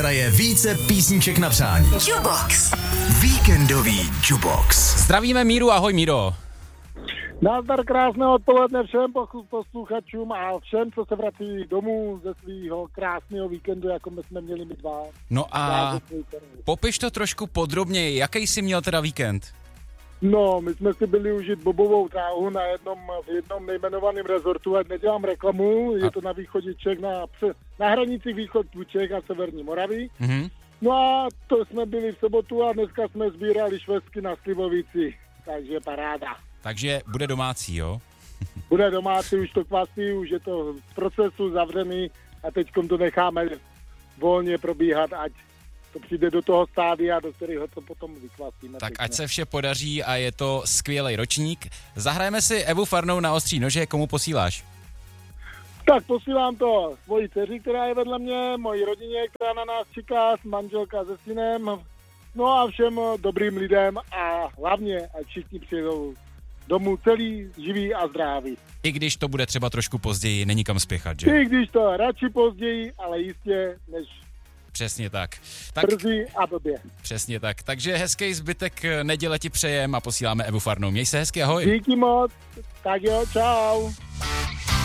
hraje více písniček na přání. Jukebox. Víkendový Jukebox. Zdravíme Míru, ahoj Míro. Nazdar, krásné odpoledne všem posluchačům a všem, co se vrací domů ze svého krásného víkendu, jako my jsme měli my dva. No a popiš to trošku podrobněji, jaký jsi měl teda víkend? No, my jsme si byli užít bobovou dráhu v jednom nejmenovaném rezortu, ať nedělám reklamu, je to na východě Čech, na hranicích východu Čech a Severní Moravy. Mhm. No a to jsme byli v sobotu a dneska jsme sbírali švestky na Slivovici, takže paráda. Takže bude domácí, jo? Bude domácí, už to kvasí, už je to v procesu zavřený a teďkom to necháme volně probíhat, ať to přijde do toho stádia, do kterého to potom vykvasíme. Tak ať se vše podaří a je to skvělý ročník. Zahrajeme si Evu Farnou na ostří nože, komu posíláš? Tak posílám to svoji dceři, která je vedle mě, mojí rodině, která na nás čeká, manželka se synem, no a všem dobrým lidem a hlavně, ať všichni přijedou domů celý, živý a zdravý. I když to bude třeba trošku později, není kam spěchat, že? I když to radši později, ale jistě, než Přesně tak. brzy a blbě. Přesně tak. Takže hezký zbytek neděle ti přejem a posíláme Evu Farnou. Měj se hezky, ahoj. Díky moc, tak jo, čau.